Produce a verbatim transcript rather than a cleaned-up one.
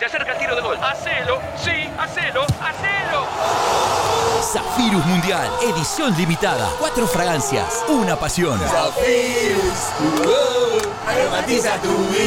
acerca el tiro de gol. ¡Hacelo! ¡Sí! ¡Hacelo! ¡Hacelo! Zafirus Mundial, edición limitada. Cuatro fragancias, una pasión. Zafirus, tu voz, aromatiza tu vida.